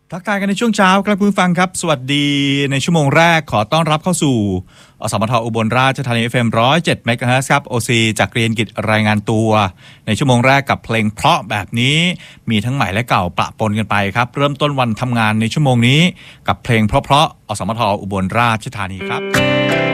ทักทายกันในช่วงเช้าครับคุณผู้ฟังครับสวัสดีในชั่วโมงแรกขอต้อนรับเข้าสู่อสมทอุบลราชธานี FM 107 เมกะเฮิรตซ์ครับ OC จากเรียนกิจรายงานตัวในชั่วโมงแรกกับเพลงเพราะแบบนี้มีทั้งใหม่และเก่าปะปนกันไปครับเริ่มต้นวันทำงานในชั่วโมงนี้กับเพลงเพราะๆอสมทอุบลราชธานีครับ